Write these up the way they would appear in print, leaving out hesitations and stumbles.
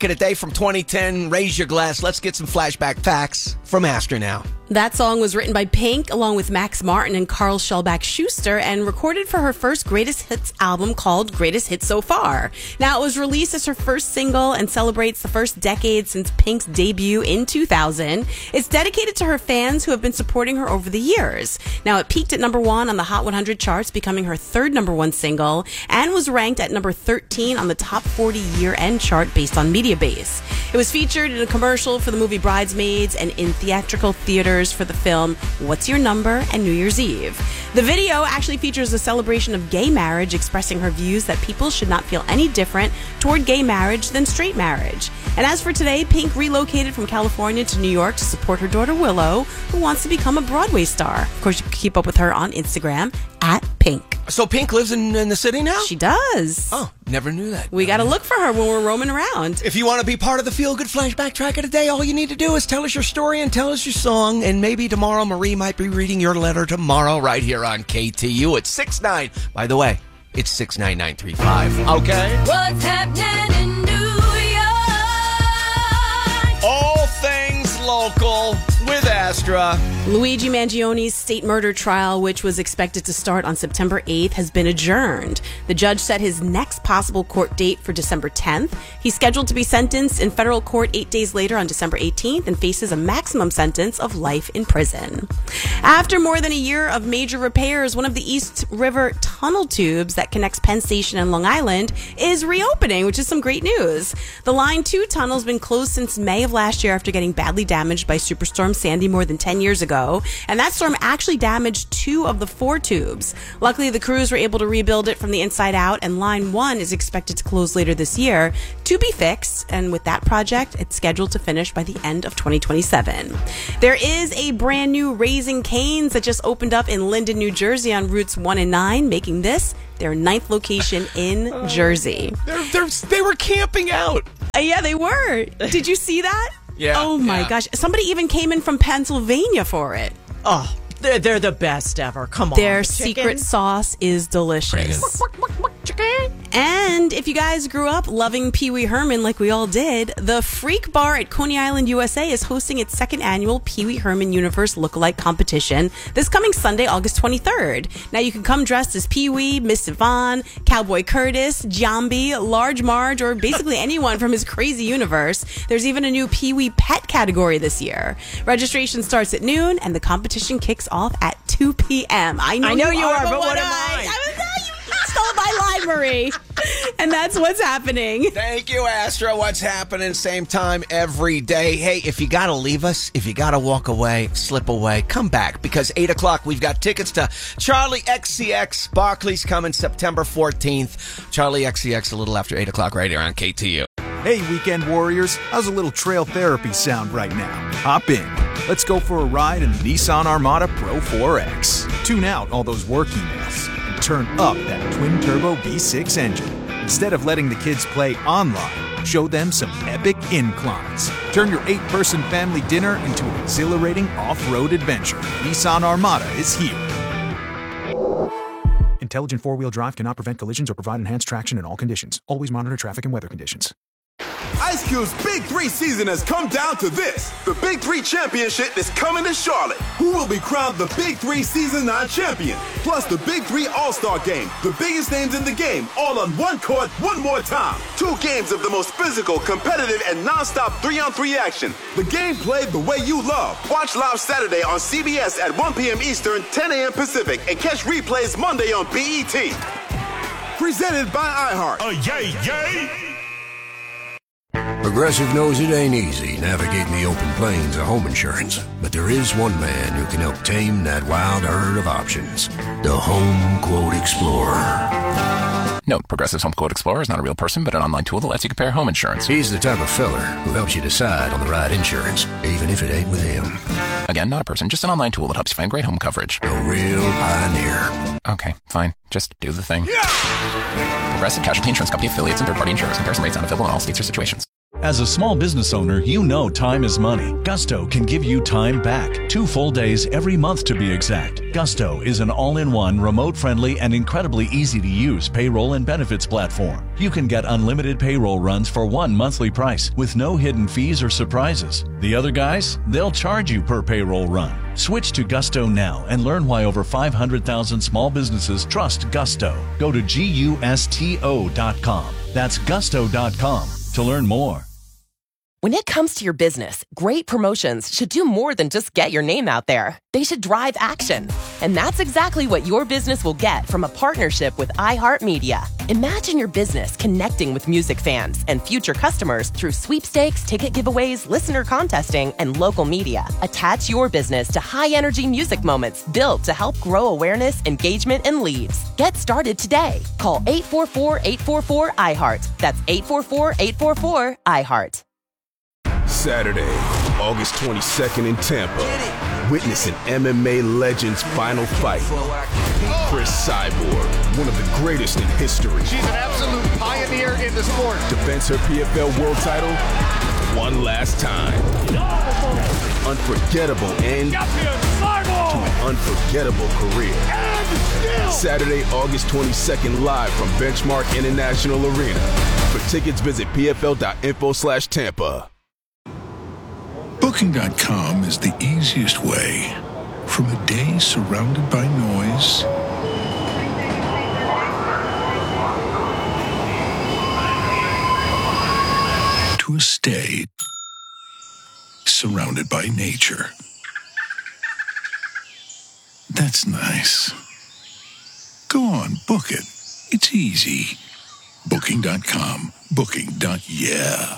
A day from 2010, raise your glass. Let's get some flashback facts from Astra now. That song was written by Pink along with Max Martin and Carl Shellback Schuster and recorded for her first Greatest Hits album called Greatest Hits So Far. Now, it was released as her first single and celebrates the first decade since Pink's debut in 2000. It's dedicated to her fans who have been supporting her over the years. Now, it peaked at number 1 on the Hot 100 charts, becoming her third number 1 single, and was ranked at number 13 on the top 40 year-end chart based on Mediabase. It was featured in a commercial for the movie Bridesmaids and in theatrical theaters for the film What's Your Number and New Year's Eve. The video actually features a celebration of gay marriage, expressing her views that people should not feel any different toward gay marriage than straight marriage. And as for today, Pink relocated from California to New York to support her daughter Willow, who wants to become a Broadway star. Of course, you can keep up with her on Instagram at Pink. So Pink lives in the city now? She does. Oh, never knew that. We got to look for her when we're roaming around. If you want to be part of the Feel Good Flashback Track of the Day, all you need to do is tell us your story and tell us your song. And maybe tomorrow Marie might be reading your letter tomorrow right here on KTU at 6-9. By the way, it's 69935. Okay? What's happening in New York? All things local with Astra. Luigi Mangioni's state murder trial, which was expected to start on September 8th, has been adjourned. The judge set his next possible court date for December 10th. He's scheduled to be sentenced in federal court 8 days later on December 18th and faces a maximum sentence of life in prison. After more than a year of major repairs, one of the East River tunnel tubes that connects Penn Station and Long Island is reopening, which is some great news. The Line 2 tunnel has been closed since May of last year after getting badly damaged by Superstorm Sandy more than 10 years ago, and that storm actually damaged 2 of the 4 tubes. Luckily, the crews were able to rebuild it from the inside out, and Line 1 is expected to close later this year to be fixed, and with that project, it's scheduled to finish by the end of 2027. There is a brand new Raising Cane's that just opened up in Linden, New Jersey on routes 1 and 9, making this their 9th location in Jersey. They were camping out. Yeah, they were. Did you see that? Yeah. Oh my gosh. Somebody even came in from Pennsylvania for it. Oh, they're the best ever. Come on. Their secret sauce is delicious. And if you guys grew up loving Pee Wee Herman like we all did, the Freak Bar at Coney Island, USA is hosting its 2nd annual Pee Wee Herman Universe Lookalike Competition this coming Sunday, August 23rd. Now you can come dressed as Pee Wee, Miss Yvonne, Cowboy Curtis, Jambi, Large Marge, or basically anyone from his crazy universe. There's even a new Pee Wee pet category this year. Registration starts at noon and the competition kicks off at 2 p.m. I know you are, but what am I? You stole my line, Marie. And that's what's happening. Thank you, Astra. What's happening? Same time every day. Hey, if you got to leave us, if you got to walk away, slip away, come back. Because 8 o'clock, we've got tickets to Charlie XCX. Barclays coming September 14th. Charlie XCX a little after 8 o'clock right here on KTU. Hey, weekend warriors. How's a little trail therapy sound right now? Hop in. Let's go for a ride in the Nissan Armada Pro 4X. Tune out all those work emails and turn up that twin-turbo V6 engine. Instead of letting the kids play online, show them some epic inclines. Turn your 8-person family dinner into an exhilarating off-road adventure. Nissan Armada is here. Intelligent four-wheel drive cannot prevent collisions or provide enhanced traction in all conditions. Always monitor traffic and weather conditions. Ice Cube's Big 3 season has come down to this. The Big 3 Championship is coming to Charlotte. Who will be crowned the Big 3 Season 9 champion? Plus the Big 3 All-Star Game. The biggest names in the game, all on one court, one more time. 2 games of the most physical, competitive, and non-stop 3-on-3 action. The game played the way you love. Watch live Saturday on CBS at 1 p.m. Eastern, 10 a.m. Pacific, and catch replays Monday on BET. Presented by iHeart. Yay, yay! Progressive knows it ain't easy navigating the open plains of home insurance, but there is one man who can help tame that wild herd of options. The Home Quote Explorer. Note, Progressive's Home Quote Explorer is not a real person, but an online tool that lets you compare home insurance. He's the type of feller who helps you decide on the right insurance, even if it ain't with him. Again, not a person, just an online tool that helps you find great home coverage. A real pioneer. Okay, fine. Just do the thing. Progressive Casualty Insurance Company affiliates and third-party insurers. Comparison rates not available in all states or situations. As a small business owner, you know time is money. Gusto can give you time back. 2 full days every month to be exact. Gusto is an all-in-one, remote-friendly, and incredibly easy-to-use payroll and benefits platform. You can get unlimited payroll runs for one monthly price with no hidden fees or surprises. The other guys, they'll charge you per payroll run. Switch to Gusto now and learn why over 500,000 small businesses trust Gusto. Go to GUSTO.com. That's Gusto.com to learn more. When it comes to your business, great promotions should do more than just get your name out there. They should drive action. And that's exactly what your business will get from a partnership with iHeartMedia. Imagine your business connecting with music fans and future customers through sweepstakes, ticket giveaways, listener contesting, and local media. Attach your business to high-energy music moments built to help grow awareness, engagement, and leads. Get started today. Call 844-844-IHEART. That's 844-844-IHEART. Saturday, August 22nd in Tampa. Witness an MMA legend's final fight. Chris Cyborg, one of the greatest in history. She's an absolute pioneer in the sport. Defends her PFL world title one last time. Unforgettable end to an unforgettable career. Saturday, August 22nd, live from Benchmark International Arena. For tickets, visit pfl.info/Tampa. Booking.com is the easiest way from a day surrounded by noise to a stay surrounded by nature. That's nice. Go on, book it. It's easy. Booking.com. Booking.yeah.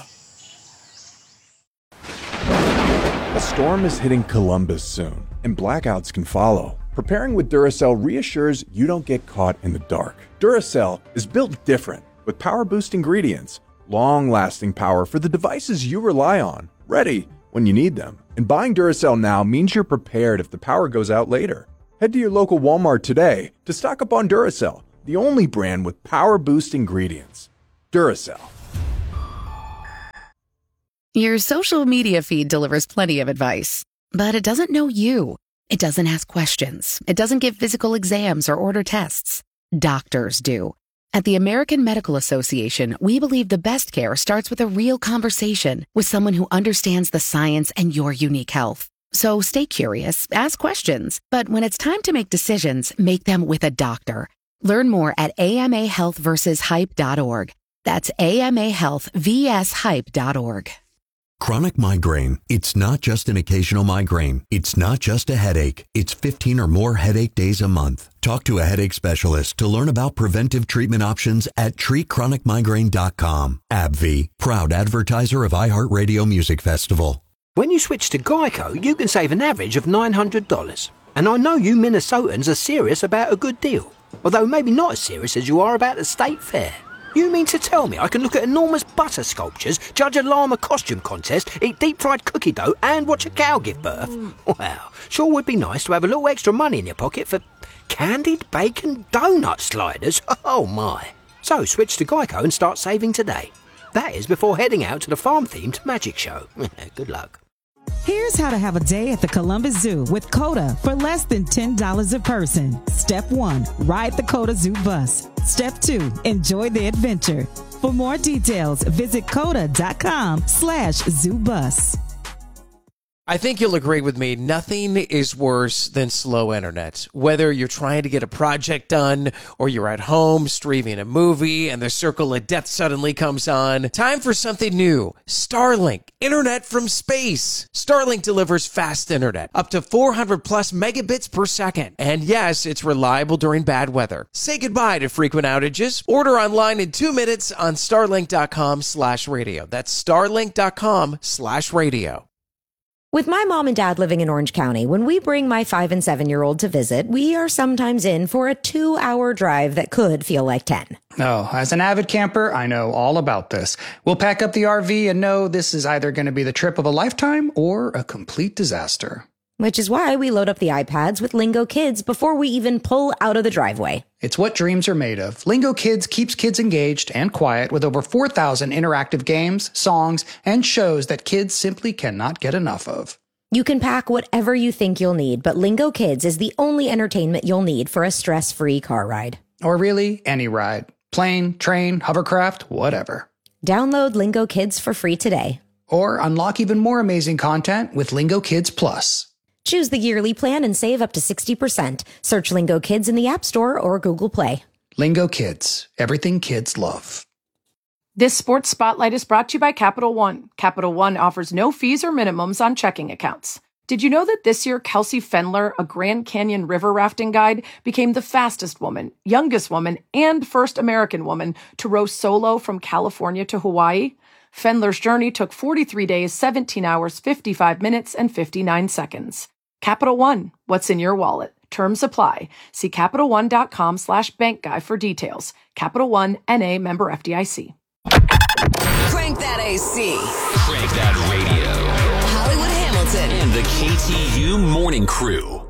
A storm is hitting Columbus soon, and blackouts can follow. Preparing with Duracell reassures you don't get caught in the dark. Duracell is built different, with power-boost ingredients, long-lasting power for the devices you rely on, ready when you need them. And buying Duracell now means you're prepared if the power goes out later. Head to your local Walmart today to stock up on Duracell, the only brand with power-boost ingredients. Duracell. Your social media feed delivers plenty of advice, but it doesn't know you. It doesn't ask questions. It doesn't give physical exams or order tests. Doctors do. At the American Medical Association, we believe the best care starts with a real conversation with someone who understands the science and your unique health. So stay curious, ask questions, but when it's time to make decisions, make them with a doctor. Learn more at amahealthversushype.org. That's amahealthvshype.org. Chronic migraine. It's not just an occasional migraine. It's not just a headache. It's 15 or more headache days a month. Talk to a headache specialist to learn about preventive treatment options at treatchronicmigraine.com. AbbVie, proud advertiser of iHeartRadio Music Festival. When you switch to Geico, you can save an average of $900. And I know you Minnesotans are serious about a good deal, although maybe not as serious as you are about the state fair. You mean to tell me I can look at enormous butter sculptures, judge a llama costume contest, eat deep-fried cookie dough, and watch a cow give birth? Well, sure would be nice to have a little extra money in your pocket for candied bacon donut sliders. Oh, my. So switch to Geico and start saving today. That is before heading out to the farm-themed magic show. Good luck. Here's how to have a day at the Columbus Zoo with COTA for less than $10 a person. Step 1, ride the COTA Zoo bus. Step 2, enjoy the adventure. For more details, visit COTA.com/zoobus. I think you'll agree with me. Nothing is worse than slow internet. Whether you're trying to get a project done or you're at home streaming a movie and the circle of death suddenly comes on. Time for something new. Starlink. Internet from space. Starlink delivers fast internet. Up to 400 plus megabits per second. And yes, it's reliable during bad weather. Say goodbye to frequent outages. Order online in 2 minutes on starlink.com/radio. That's starlink.com/radio. With my mom and dad living in Orange County, when we bring my 5 and 7-year-old to visit, we are sometimes in for a 2-hour drive that could feel like 10. Oh, as an avid camper, I know all about this. We'll pack up the RV and know this is either going to be the trip of a lifetime or a complete disaster. Which is why we load up the iPads with Lingo Kids before we even pull out of the driveway. It's what dreams are made of. Lingo Kids keeps kids engaged and quiet with over 4,000 interactive games, songs, and shows that kids simply cannot get enough of. You can pack whatever you think you'll need, but Lingo Kids is the only entertainment you'll need for a stress-free car ride. Or really, any ride. Plane, train, hovercraft, whatever. Download Lingo Kids for free today. Or unlock even more amazing content with Lingo Kids Plus. Choose the yearly plan and save up to 60%. Search Lingo Kids in the App Store or Google Play. Lingo Kids. Everything kids love. This Sports Spotlight is brought to you by Capital One. Capital One offers no fees or minimums on checking accounts. Did you know that this year Kelsey Fendler, a Grand Canyon river rafting guide, became the fastest woman, youngest woman, and first American woman to row solo from California to Hawaii? Fendler's journey took 43 days, 17 hours, 55 minutes, and 59 seconds. Capital One, what's in your wallet? Terms apply. See CapitalOne.com/bankguy for details. Capital One, N.A. member FDIC. Crank that AC. Crank that radio. Hollywood Hamilton And the KTU Morning Crew.